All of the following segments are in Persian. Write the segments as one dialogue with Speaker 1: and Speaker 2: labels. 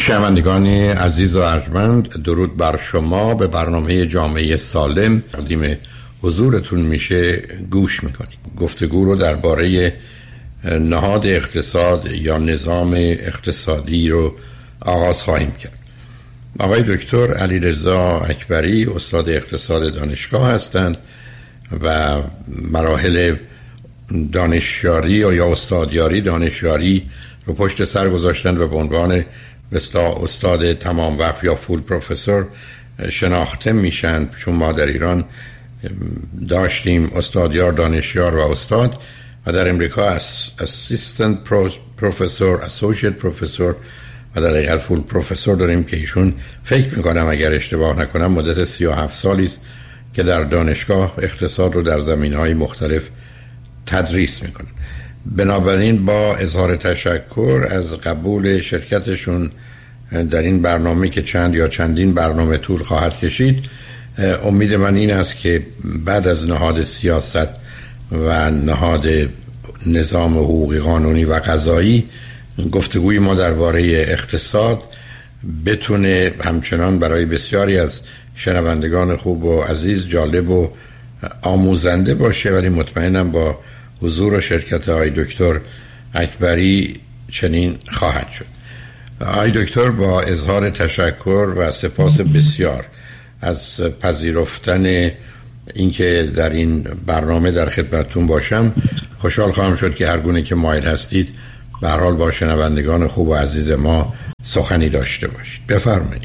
Speaker 1: شنوندگان عزیز و ارجمند، درود بر شما. به برنامه جامعه سالم تقدیم حضورتون میشه گوش میکنید. گفتگو رو درباره نهاد اقتصاد یا نظام اقتصادی رو آغاز خواهیم کرد. آقای دکتر علیرضا اکبری استاد اقتصاد دانشگاه هستند و مراحل دانشیاری یا استادیاری دانشیاری رو پشت سر گذاشتن و به عنوان استاد تمام وقت یا فول پروفسور شناخته میشن، چون ما در ایران داشتیم استادیار، دانشیار و استاد، و در امریکا اسیستنت پروفسور، اسوسییت پروفسور و در حقیقت فول پروفسور داریم که ایشون فکر میکنم اگر اشتباه نکنم مدت 37 سالی است که در دانشگاه اقتصاد رو در زمینه‌های مختلف تدریس میکنن. بنابراین با اظهار تشکر از قبول شرکتشون در این برنامه که چندین برنامه طول خواهد کشید، امید من این است که بعد از نهاد سیاست و نهاد نظام حقوقی قانونی و قضایی، گفتگوی ما درباره اقتصاد بتونه همچنان برای بسیاری از شنوندگان خوب و عزیز جالب و آموزنده باشه، ولی مطمئنم با حضور و شرکت آقای دکتر اکبری چنین خواهد شد. آقای دکتر، با اظهار تشکر و سپاس بسیار از پذیرفتن اینکه در این برنامه در خدمتتون باشم، خوشحال خواهم شد که هر گونه که مایل هستید به هر حال با شنوندگان خوب و عزیز ما سخنی داشته باشید. بفرمایید.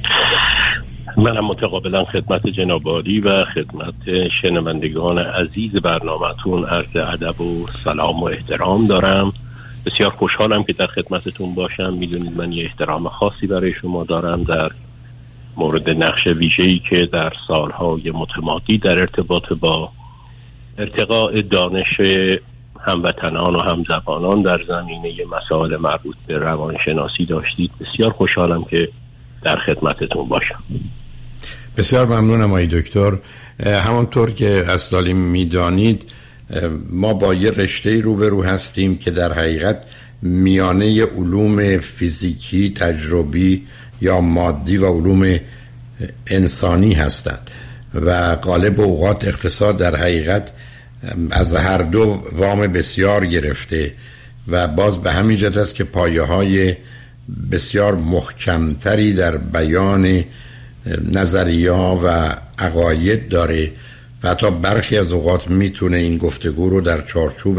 Speaker 2: منم متقابلا خدمت جناب عالی و خدمت شنوندگان عزیز برنامه‌تون عرض ادب و سلام و احترام دارم. بسیار خوشحالم که در خدمتتون باشم. میدونید من یه احترام خاصی برای شما دارم در مورد نقش ویژه‌ای که در سالهای متمادی در ارتباط با ارتقاء دانش هموطنان و همزبانان در زمینه مسائل مربوط به روانشناسی داشتید. بسیار خوشحالم که در خدمتتون باشم.
Speaker 1: بسیار ممنونم آقای دکتر. همانطور که اصلالی میدانید ما با یه رشته روبرو هستیم که در حقیقت میانه علوم فیزیکی، تجربی یا مادی و علوم انسانی هستند و غالب اوقات اقتصاد در حقیقت از هر دو وام بسیار گرفته و باز به همین جهت است که پایه‌های بسیار محکمتری در بیان نظریه‌ها و عقاید داره و حتی برخی از اوقات میتونه این گفتگو رو در چارچوب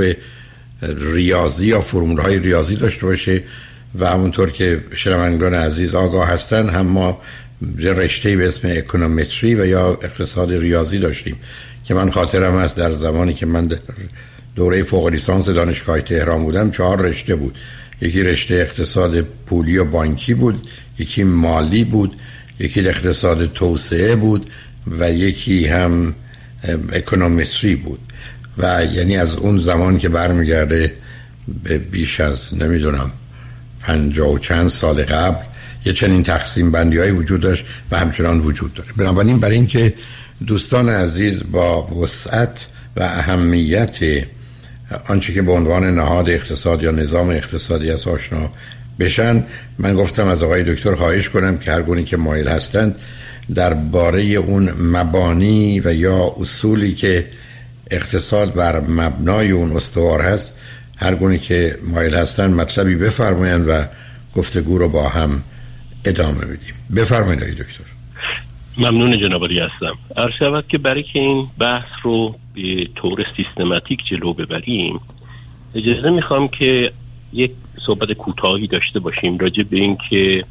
Speaker 1: ریاضی یا فرمول‌های ریاضی داشته باشه و همونطور که شنوندگان عزیز آگاه هستن، هم ما رشته به اسم اکونومتری و یا اقتصاد ریاضی داشتیم که من خاطرم هست در زمانی که من دوره فوق لیسانس دانشگاه تهران بودم 4 رشته بود. یکی رشته اقتصاد پولی و بانکی بود، یکی مالی بود، یکی اقتصاد توسعه بود و یکی هم اکونومتری بود. و یعنی از اون زمان که برمیگرده به بیش از نمیدونم 50 و چند سال قبل یه چنین تقسیم بندی های وجود داشت و همچنان وجود داره. بنابراین برای اینکه دوستان عزیز با وسعت و اهمیت آنچه که به عنوان نهاد اقتصاد یا نظام اقتصادی است آشنا بشن، من گفتم از آقای دکتر خواهش کنم که هر گونی که مایل هستند درباره اون مبانی و یا اصولی که اقتصاد بر مبنای اون استوار هست، هر گونی که مایل هستند مطلبی بفرمایند و گفتگو رو با هم ادامه بدیم. بفرمایید آقای دکتر.
Speaker 2: ممنون جناب عالی هستم. عرض شود که برای که این بحث رو به طور سیستماتیک جلو ببریم، اجازه میخوام که یک صحبت کوتاهی داشته باشیم راجع به این که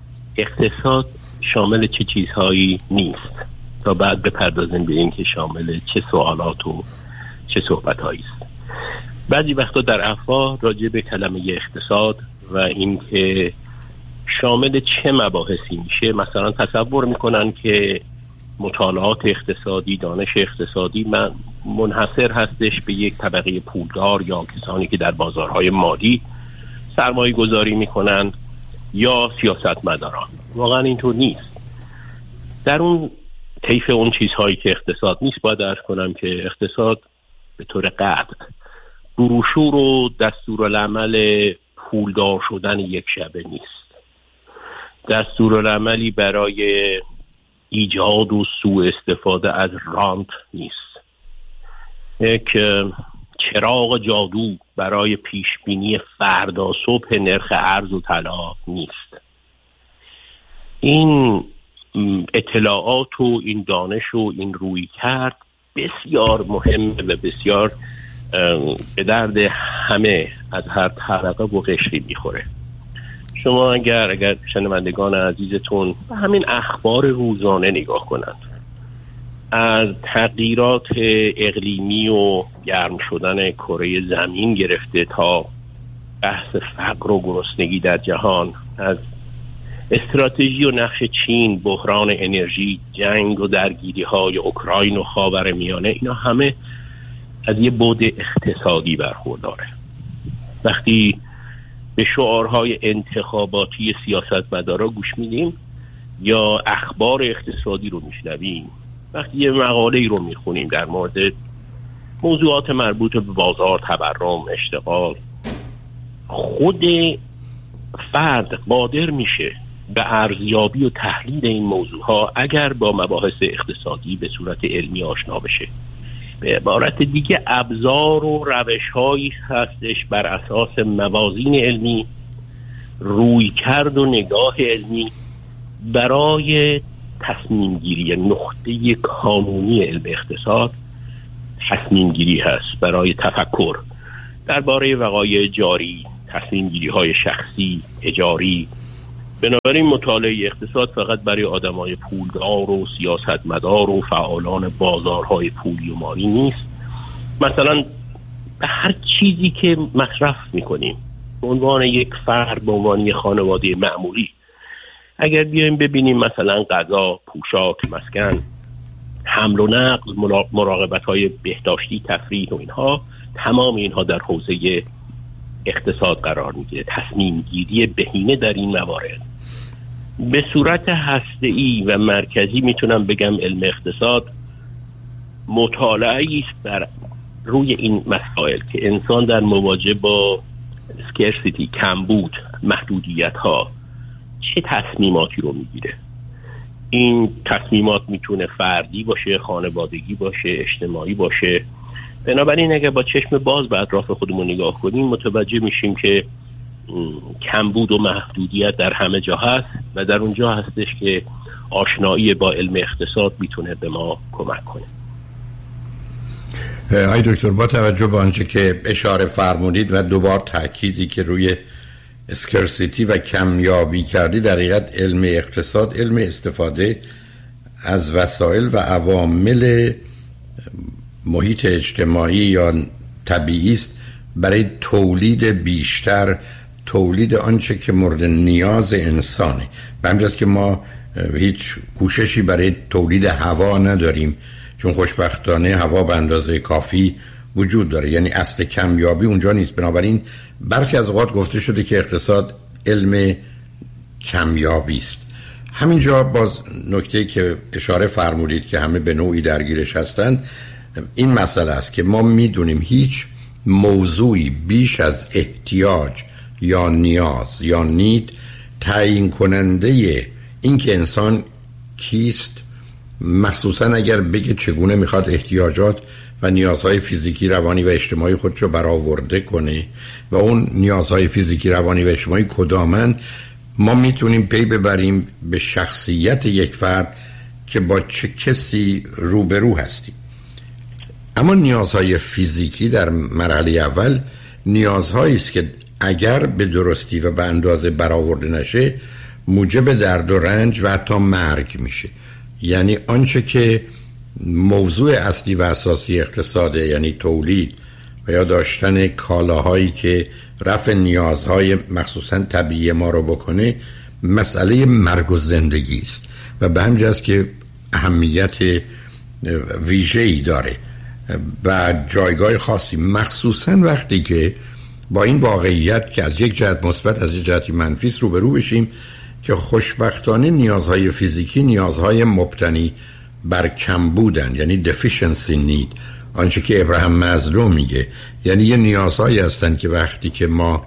Speaker 2: اقتصاد شامل چه چیزهایی نیست تا بعد بپردازیم به این که شامل چه سوالات و چه صحبتهایی است. بعضی وقتا در افواه راجع به کلمه اقتصاد و این که شامل چه مباحثی میشه مثلا تصور میکنن که مطالعات اقتصادی، دانش اقتصادی منحصر هستش به یک طبقه پولدار یا کسانی که در بازارهای مالی سرمایه گذاری میکنند یا سیاستمداران. واقعا اینطور نیست. در اون طیف اون چیزهایی که اقتصاد نیست باید عرض کنم که اقتصاد به طور قطع بروشور و دستورالعمل پولدار شدن یک شبه نیست. دستورالعملی برای ایجاد و سوء استفاده از رانت نیست. یک چراغ جادو برای پیشبینی فردا صبح نرخ ارز و طلا نیست. این اطلاعات و این دانش و این روی کرد بسیار مهم و بسیار به درد همه از هر طبقه و قشری میخوره. شما اگر شنوندگان عزیزتون به همین اخبار روزانه نگاه کنند، از تغییرات اقلیمی و گرم شدن کره زمین گرفته تا بحث فقر و گرسنگی در جهان، از استراتژی و نقش چین، بحران انرژی، جنگ و درگیری های اوکراین و خاورمیانه، اینا همه از یه بعد اقتصادی برخورداره. وقتی به شعارهای انتخاباتی سیاستمدارا گوش میدیم یا اخبار اقتصادی رو میشنویم، وقتی یه مقاله رو میخونیم در مورد موضوعات مربوط به بازار، تورم، اشتغال، خود فرد قادر میشه به ارزیابی و تحلیل این موضوعها اگر با مباحث اقتصادی به صورت علمی آشنا بشه. به عبارت دیگه ابزار و روش‌هایی هستش بر اساس موازین علمی، رویکرد و نگاه علمی برای تصمیم گیری. نقطه کانونی علم اقتصاد تصمیم گیری هست، برای تفکر درباره وقایع جاری، تصمیم گیری های شخصی، تجاری. بنابراین مطالعه اقتصاد فقط برای آدمای پولدار و سیاستمدار و فعالان بازارهای پولی و مالی نیست. مثلا به هر چیزی که مصرف میکنیم به عنوان یک فرد، به عنوان یک خانواده معمولی، اگر بیایم ببینیم مثلا غذا، پوشاک، مسکن، حمل و نقل، مراقبت‌های بهداشتی، تفریح و اینها، تمام اینها در حوزه اقتصاد قرار میگیره. تصمیم گیری بهینه در این موارد به صورت هسته‌ای و مرکزی میتونم بگم علم اقتصاد مطالعه‌ای است بر روی این مسائل که انسان در مواجهه با اسکرسیتی، کمبود، محدودیت‌ها چه تصمیماتی رو میگیره. این تصمیمات میتونه فردی باشه، خانوادگی باشه، اجتماعی باشه. بنابراین اگر با چشم باز به اطراف خودمون نگاه کنیم متوجه میشیم که کمبود و محدودیت در همه جا هست و در اونجا هستش که آشنایی با علم اقتصاد میتونه به ما کمک کنه.
Speaker 1: آقای دکتر، با توجه به آنچه که اشاره فرمودید و دوبار تأکیدی که روی اسکرسیتی و کمیابی کردی، در حقیقت علم اقتصاد علم استفاده از وسایل و عوامل محیط اجتماعی یا طبیعی است برای تولید بیشتر، تولید آنچه که مورد نیاز انسانه. به همین جاست که ما هیچ کوششی برای تولید هوا نداریم، چون خوشبختانه هوا به اندازه کافی وجود داره. یعنی اصل کمیابی اونجا نیست. بنابراین برخی از اوقات گفته شده که اقتصاد علم کمیابی است. همینجا باز نکته‌ای که اشاره فرمودید که همه به نوعی درگیرش هستند، این مسئله است که ما میدونیم هیچ موضوعی بیش از احتیاج یا نیاز یا نید تعیین کننده این که انسان کیست، مخصوصا اگر بگه چگونه میخواد احتیاجات و نیازهای فیزیکی، روانی و اجتماعی خودشو برآورده کنه و اون نیازهای فیزیکی، روانی و اجتماعی کدامن، ما میتونیم پی ببریم به شخصیت یک فرد که با چه کسی روبرو هستیم. اما نیازهای فیزیکی در مرحله اول نیازهایی است که اگر به درستی و به اندازه برآورده نشه موجب درد و رنج و حتی مرگ میشه. یعنی آنچه که موضوع اصلی و اساسی اقتصاده، یعنی تولید و یا داشتن کالاهایی که رفع نیازهای مخصوصا طبیعی ما رو بکنه، مسئله مرگ و زندگی است و به همین جاست که اهمیت ویژه‌ای داره و جایگاه خاصی، مخصوصا وقتی که با این واقعیت که از یک جهت مثبت از یک جهت منفی روبرو بشیم که خوشبختانه نیازهای فیزیکی نیازهای مبتنی بر کم بودن، یعنی deficiency need، آنچه که ابراهیم مازلو میگه، یعنی یه نیازهایی هستن که وقتی که ما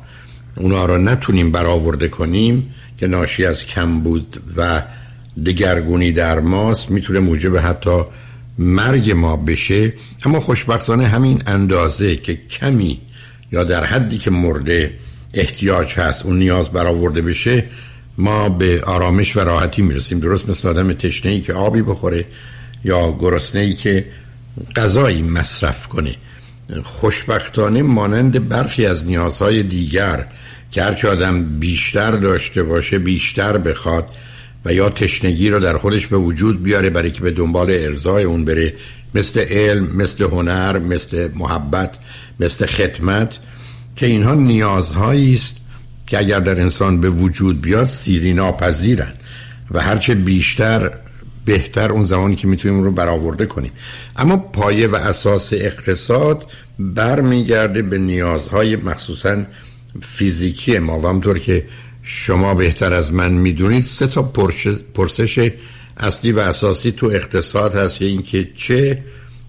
Speaker 1: اونا را نتونیم برآورده کنیم که ناشی از کمبود و دگرگونی در ماست، میتونه موجب حتی مرگ ما بشه. اما خوشبختانه همین اندازه که کمی یا در حدی که مورد احتیاج هست اون نیاز برآورده بشه، ما به آرامش و راحتی میرسیم. درست مثل آدم تشنه‌ای که آبی بخوره یا گرسنه‌ای که غذایی مصرف کنه. خوشبختانه مانند برخی از نیازهای دیگر که هرچه آدم بیشتر داشته باشه بیشتر بخواد و یا تشنگی رو در خودش به وجود بیاره برای که به دنبال ارضای اون بره، مثل علم، مثل هنر، مثل محبت، مثل خدمت، که اینها نیازهایی است که اگر در انسان به وجود بیاد سیری ناپذیرن و هرچه بیشتر بهتر اون زمانی که میتونیم اون رو برآورده کنیم. اما پایه و اساس اقتصاد برمیگرده به نیازهای مخصوصاً فیزیکی ما و همطور که شما بهتر از من میدونید 3 تا پرسش اصلی و اساسی تو اقتصاد هست. این که چه،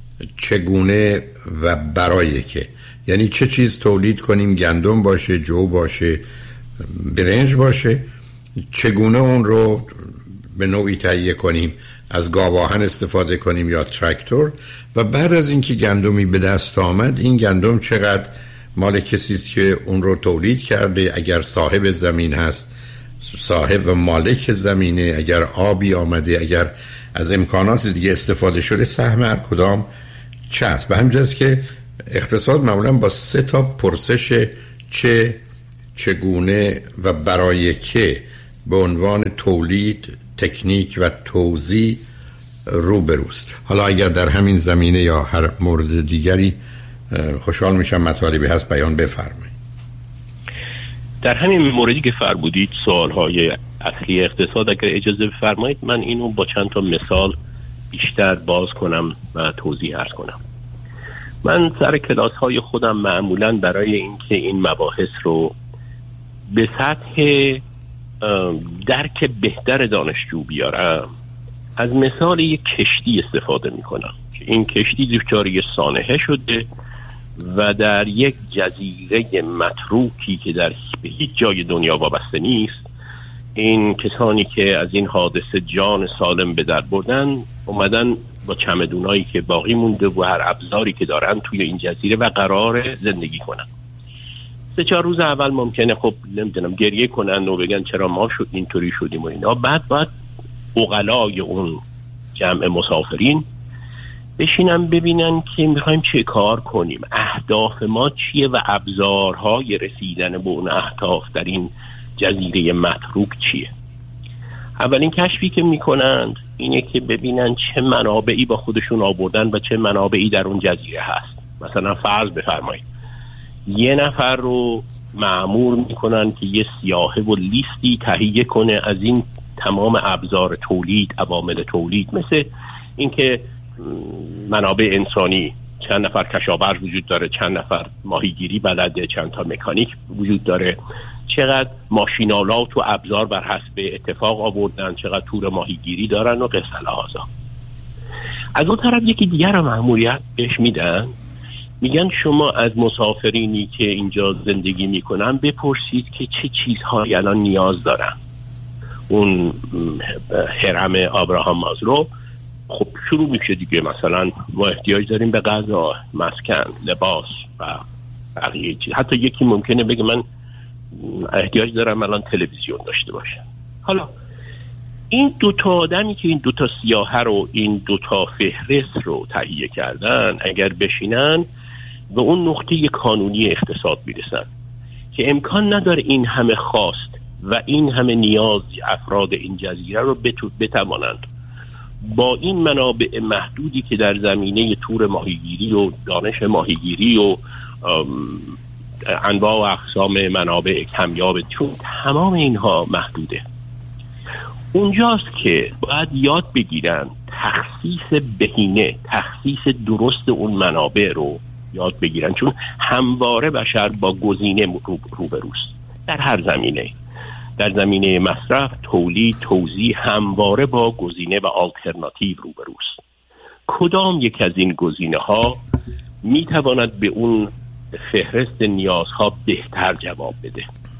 Speaker 1: چگونه و برای که. یعنی چه چیز تولید کنیم، گندم باشه، جو باشه، برنج باشه، چگونه اون رو به نوعی تهیه کنیم، از گاوآهن استفاده کنیم یا تراکتور، و بعد از اینکه گندمی به دست آمد این گندم چقدر مال کسی است که اون رو تولید کرده، اگر صاحب زمین هست صاحب و مالک زمینه، اگر آبی آمده، اگر از امکانات دیگه استفاده شده، سهم هر کدام چه است. به همین جاست که اقتصاد معمولا با 3 تا پرسش چه، چگونه و برای که به عنوان تولید، تکنیک و توزیع روبروست. حالا اگر در همین زمینه یا هر مورد دیگری خوشحال میشم مطالبی هست بیان بفرمایید.
Speaker 2: در همین موردی که فرمودید سوالهای اصلی اقتصاد، اگر اجازه بفرمایید من اینو با چند تا مثال بیشتر باز کنم و توضیح عرض کنم. من سر کلاس های خودم معمولا برای اینکه این مباحث رو به سطح درک بهتر دانشجو بیارم از مثال یک کشتی استفاده میکنم که این کشتی دچار یه سانحه شده و در یک جزیره متروکی که به هیچ جای دنیا وابسته نیست. این کسانی که از این حادثه جان سالم به در بردن اومدن با چمدونایی که باقی مونده و هر ابزاری که دارن توی این جزیره و قرار زندگی کنن. 3-4 روز اول ممکنه خب نمیدونم گریه کنن و بگن چرا ما اینطوری شدیم و اینا. بعد عقلای اون جمع مسافرین بشینن ببینن که میخوایم چه کار کنیم، اهداف ما چیه و ابزارهای رسیدن به اون اهداف در این جزیره متروک چیه. اولین کشفی که میکنند اینه که ببینن چه منابعی با خودشون آوردن و چه منابعی در اون جزیره هست. مثلا فرض بفرمایید یه نفر رو مأمور میکنن که یه سیاحه و لیستی تهیه کنه از این تمام ابزار تولید، عوامل تولید، مثل اینکه منابع انسانی چند نفر کشاورز وجود داره، چند نفر ماهیگیری بلده، چند تا مکانیک وجود داره، چقدر ماشینالات و ابزار بر حسب اتفاق آوردن، چقدر تور ماهیگیری دارن و قصه لحاظا. از اون طرف یکی دیگر رو مأموریت بهش میدن، میگن شما از مسافرینی که اینجا زندگی میکنن بپرسید که چه چیزهایی الان نیاز دارن. اون هرم آبراهام مازلو خب شروع میشه دیگه، مثلا ما احتیاج داریم به غذا، مسکن، لباس و بقیه چیز. حتی یکی ممکنه بگه من احتیاج دارم الان تلویزیون داشته باشم. حالا این 2 تا آدمی که این 2 تا سیاحه رو، این 2 تا فهرست رو تهیه کردن، اگر بشینن به اون نقطه کانونی اقتصاد میرسن که امکان نداره این همه خواست و این همه نیاز افراد این جزیره رو بتوانند با این منابع محدودی که در زمینه تور ماهیگیری و دانش ماهیگیری و انواع و اقسام منابع کمیاب، چون تمام اینها محدوده. اونجاست که باید یاد بگیرن تخصیص بهینه، تخصیص درست اون منابع رو یاد بگیرن، چون همواره بشر با گزینه روبروست در هر زمینه. در زمینه مصرف، تولید، توزیع همواره با گزینه و آلترناتیو روبروست. کدام یک از این گزینه ها می تواند به اون فهرست نیازها بهتر جواب بده؟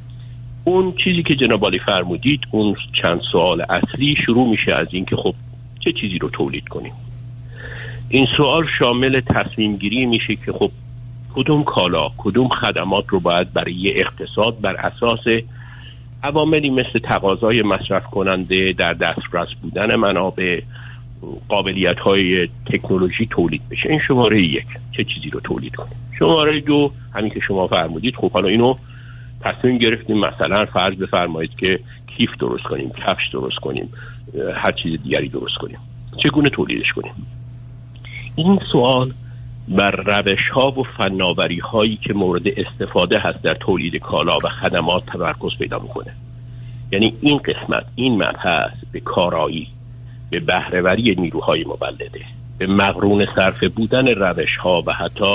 Speaker 2: اون چیزی که جناب عالی فرمودید، اون چند سوال اصلی شروع میشه از این که خب چه چیزی رو تولید کنیم. این سوال شامل تصمیم گیری میشه که خب کدوم کالا، کدوم خدمات رو باید برای اقتصاد بر اساس عواملی مثل تقاضای مصرف کننده، در دسترس بودن منابع، قابلیت‌های تکنولوژی تولید بشه. این شماره 1، چه چیزی رو تولید کنیم. شماره 2، همین که شما فرمودید، خب حالا اینو تصمیم گرفتیم مثلا فرض بفرمایید که کیف درست کنیم، کفش درست کنیم، هر چیز دیگری درست کنیم، چگونه تولیدش کنیم؟ این سوال بر روش‌ها و فناوری‌هایی که مورد استفاده هست در تولید کالا و خدمات تمرکز پیدا می‌کنه. یعنی این قسمت، این مبحث به کارایی، به بهره‌وری نیروهای مولده، به مقرون صرف بودن روش‌ها و حتی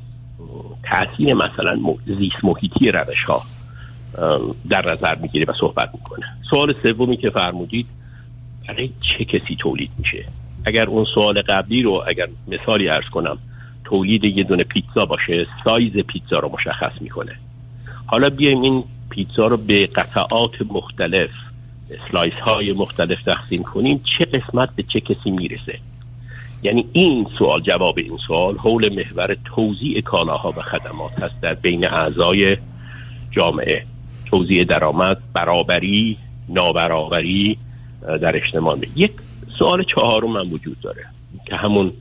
Speaker 2: تأثیر مثلا زیست محیطی روش‌ها در نظر می‌گیره و صحبت می‌کنه. سوال سومی که فرمودید، برای چه کسی تولید میشه؟ اگر اون سوال قبلی رو اگر مثالی عرض کنم، تولید یه دونه پیتزا باشه، سایز پیتزا رو مشخص میکنه. حالا بیایم این پیتزا رو به قطعات مختلف، اسلایس های مختلف تقسیم کنیم، چه قسمت به چه کسی میرسه؟ یعنی این سوال، جواب این سوال حول محور توزیع کالاها و خدمات هست در بین اعضای جامعه. توزیع درآمد، برابری، نابرابری در اجتماع. یک سوال چهارم هم وجود داره که همون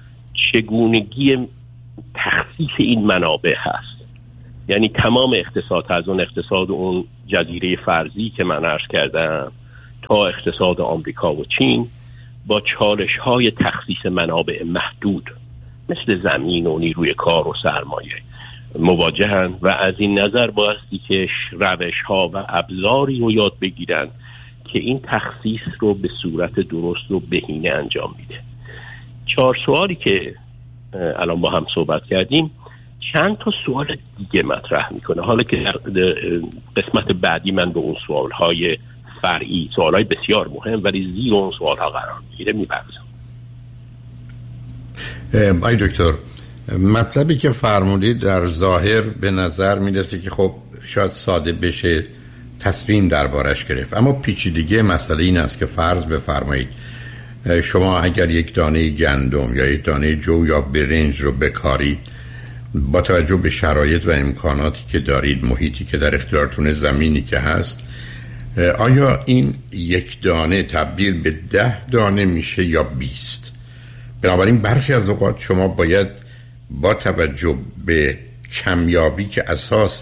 Speaker 2: چگونگی تخصیص این منابع هست. یعنی تمام اقتصاد، از اون اقتصاد اون جزیره فرضی که من عرض کردم تا اقتصاد آمریکا و چین، با چالش‌های تخصیص منابع محدود مثل زمین و نیروی کار و سرمایه مواجهند و از این نظر بایستی که روش‌ها و ابزاری رو یاد بگیرن که این تخصیص رو به صورت درست و بهینه انجام میده. 4 سوالی که الان با هم صحبت کردیم چند تا سوال دیگه مطرح میکنه. حالا که در قسمت بعدی من به اون سوالهای فرعی، سوالهای بسیار مهم ولی زیر اون سوالها قرار میگیره میپردازم.
Speaker 1: آی دکتر، مطلبی که فرمودید در ظاهر به نظر میرسه که خب شاید ساده بشه تصمیم دربارش گرفت، اما پیچیدگی مسئله این است که فرض بفرمایید شما اگر یک دانه گندم یا یک دانه جو یا برنج رو بکارید، با توجه به شرایط و امکاناتی که دارید، محیطی که در اختیارتون، زمینی که هست، آیا این یک دانه تبدیل به 10 دانه میشه یا 20؟ بنابراین برخی از اوقات شما باید با توجه به کمیابی که اساس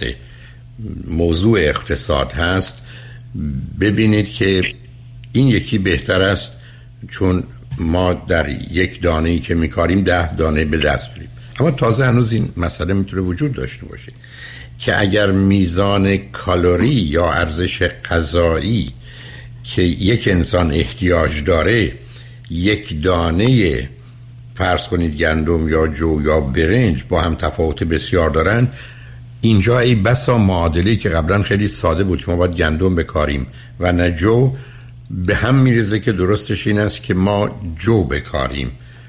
Speaker 1: موضوع اقتصاد هست ببینید که این یکی بهتر است، چون ما در یک دانه‌ای که می‌کاریم 10 دانه به دست بیاریم. اما تازه هنوز این مسئله میتونه وجود داشته باشه که اگر میزان کالری یا ارزش غذایی که یک انسان احتیاج داره یک دانه فرض کنید گندم یا جو یا برنج با هم تفاوت بسیار دارن، اینجا ای بسا معادله‌ای که قبلا خیلی ساده بود که ما باید گندم بکاریم و نه جو، به هم میرزه که درستش این است که ما جو بکاریم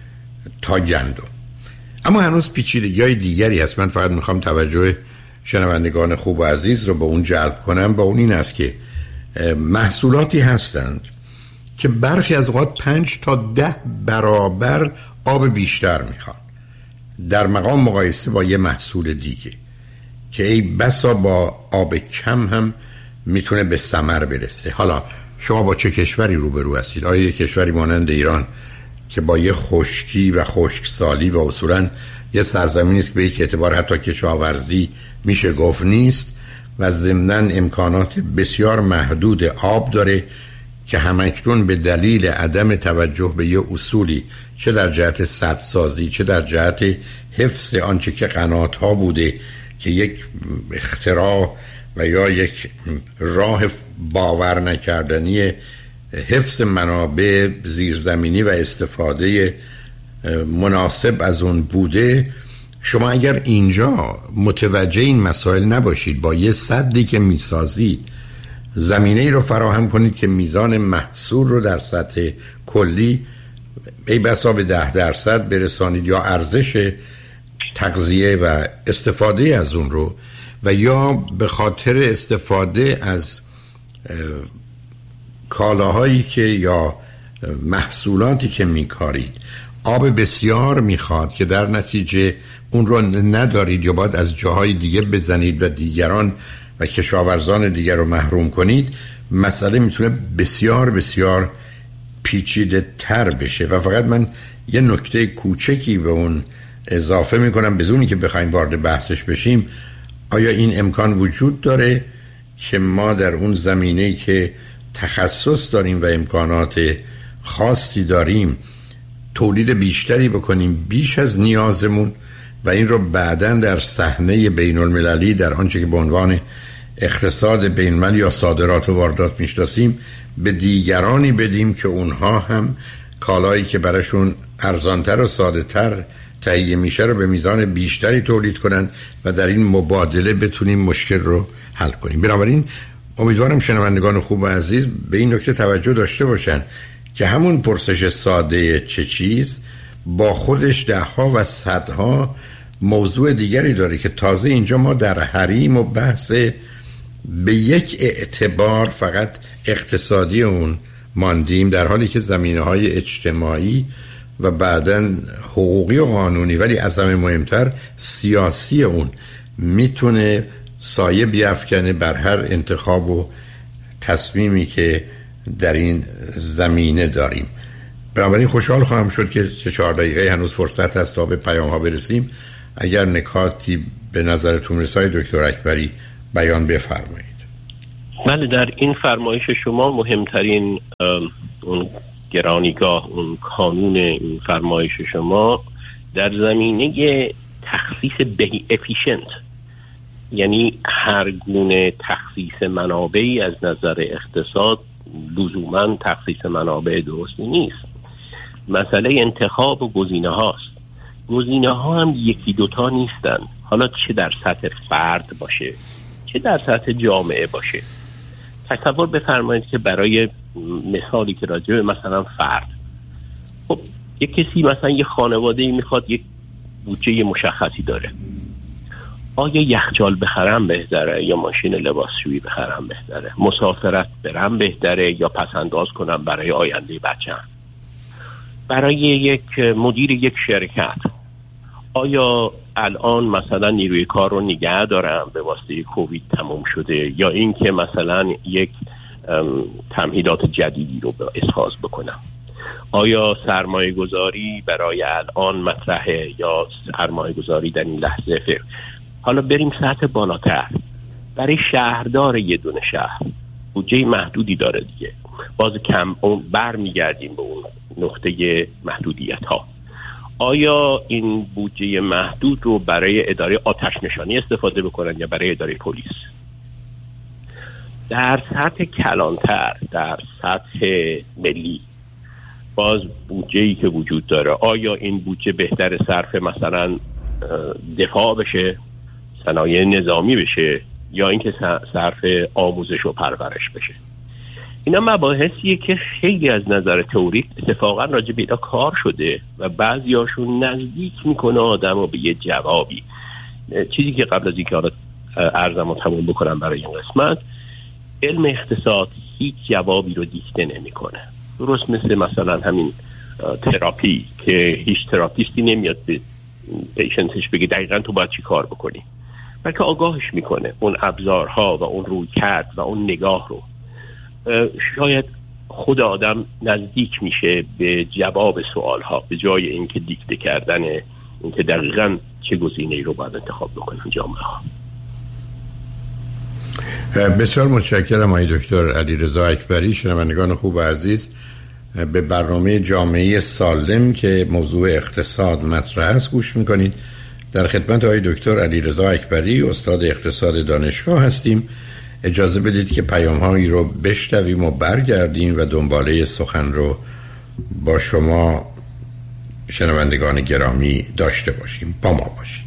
Speaker 1: تا گندم. اما هنوز پیچیدگی‌های دیگری هست. من فقط میخوام توجه شنوندگان خوب و عزیز رو به اون جلب کنم، با اون این است که محصولاتی هستند که برخی از اوقات 5 تا 10 برابر آب بیشتر میخوان در مقام مقایسه با یه محصول دیگه که ای بسا با آب کم هم میتونه به ثمر برسه. حالا شما با چه کشوری روبرو هستید؟ آیا یه کشوری مانند ایران که با یه خشکی و خشکسالی و اصولاً یه سرزمینی است که به یک اعتبار حتی کشاورزی میشه گفت نیست و ضمناً امکانات بسیار محدود آب داره که همکنون به دلیل عدم توجه به یه اصولی، چه در جهت سدسازی چه در جهت حفظ آنچه که قنات‌ها بوده که یک اختراع و یا یک راه باور نکردنی حفظ منابع زیرزمینی و استفاده مناسب از اون بوده، شما اگر اینجا متوجه این مسائل نباشید، با یه سدی که میسازید زمینه ای رو فراهم کنید که میزان محصول رو در سطح کلی ای بسا به 10% برسانید یا ارزش تغذیه و استفاده از اون رو، و یا به خاطر استفاده از کالاهایی که یا محصولاتی که میکارید آب بسیار میخواد که در نتیجه اون رو ندارید یا باید از جاهای دیگه بزنید و دیگران و کشاورزان دیگر رو محروم کنید، مسئله میتونه بسیار بسیار پیچیده تر بشه. و فقط من یه نکته کوچکی به اون اضافه میکنم بدونی که بخوایم وارد بحثش بشیم. آیا این امکان وجود داره که ما در اون زمینه‌ای که تخصص داریم و امکانات خاصی داریم تولید بیشتری بکنیم بیش از نیازمون و این رو بعداً در صحنه بین المللی در آنچه که به عنوان اقتصاد بین المللی یا صادرات و واردات میشناسیم به دیگرانی بدیم که اونها هم کالایی که براشون ارزانتر و ساده‌تر تهیه میشه رو به میزان بیشتری تولید کنن و در این مبادله بتونیم مشکل رو حل کنیم. بنابراین امیدوارم شنوندگان خوب و عزیز به این نکته توجه داشته باشن که همون پرسش ساده چه چیز با خودش دهها و صدها موضوع دیگری داره که تازه اینجا ما در حریم و بحث به یک اعتبار فقط اقتصادی اون ماندیم، در حالی که زمینه‌های اجتماعی و بعداً حقوقی و قانونی ولی از همه مهمتر سیاسی اون میتونه سایه بیفکنه بر هر انتخاب و تصمیمی که در این زمینه داریم. بنابراین خوشحال خواهم شد که 4 دقیقه هنوز فرصت هست تا به پیام ها برسیم. اگر نکاتی به نظرتون رسید دکتر اکبری بیان بفرمایید.
Speaker 2: بله، در این فرمایش شما مهمترین اون گرانیگاه، اون کانون این فرمایش شما در زمینه تخصیص افیشنت، یعنی هر گونه تخصیص منابعی از نظر اقتصاد لزوما تخصیص منابع درستی نیست. مسئله انتخاب و گزینه هاست. گزینه ها هم یکی دوتا نیستن، حالا چه در سطح فرد باشه چه در سطح جامعه باشه. تصور بفرمایید که برای مثالی که راجع به مثلا فرد، خب یک کسی مثلا یه خانواده‌ای میخواد یک بودجه مشخصی داره، آیا یخچال بخرم بهتره یا ماشین لباسشویی بخرم بهتره، مسافرت برم بهتره یا پسنداز کنم برای آینده بچه‌م؟ برای یک مدیر یک شرکت آیا الان مثلا نیروی کار رو نگه دارم به واسطه کووید تموم شده یا اینکه مثلا یک تمهیدات جدیدی رو اساس بکنم؟ آیا سرمایه گذاری برای الان مطرحه یا سرمایه گذاری در این لحظه فکر؟ حالا بریم سطح بالاتر. برای شهردار یه دونه شهر بودجه محدودی داره دیگه، باز کم اون برمیگردیم به اون نقطه محدودیت ها. آیا این بودجه محدود رو برای اداره آتش نشانی استفاده بکنن یا برای اداره پلیس؟ در سطح کلانتر، در سطح ملی، باز بودجه‌ای که وجود داره، آیا این بودجه بهتر صرف مثلا دفاع بشه، صنایع نظامی بشه یا اینکه صرف آموزش و پرورش بشه؟ اینا مباحثیه که خیلی از نظر تئوریک اتفاقا راجع به اینا کار شده و بعضیاشون نزدیک میکنه آدمو به یه جوابی. چیزی که قبل از اینکه عرضمو تموم بکنم برای این قسمت، علم اقتصاد هیچ جوابی رو دیکته نمیکنه. درست مثلا همین تراپی که هیچ تراپیستی نمیاد به پیشنتش بگه دقیقاً تو باید چی کار بکنی، بلکه آگاهش میکنه اون ابزارها و اون رویکرد و اون نگاه رو. شاید خود آدم نزدیک میشه به جواب سوالها به جای اینکه دیکته کردن اینکه دقیقاً چه گزینه‌ای رو باید انتخاب بکنن جامعه ها.
Speaker 1: بسیار متشکرم آقای دکتر علیرضا اکبری. شنوندگان خوب و عزیز، به برنامه جامعه سالم که موضوع اقتصاد مطرح است گوش میکنید. در خدمت آقای دکتر علیرضا اکبری، استاد اقتصاد دانشگاه هستیم. اجازه بدید که پیام‌هایی رو بشنویم و برگردیم و دنباله سخن رو با شما شنوندگان گرامی داشته باشیم. با ما باشید.